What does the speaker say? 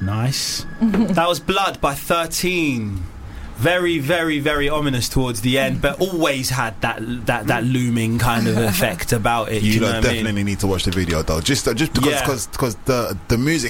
Nice. That was Blood by 13. Very, very, very ominous towards the end, but always had that looming kind of effect about it. You know what definitely I mean? need to watch the video though, just because the music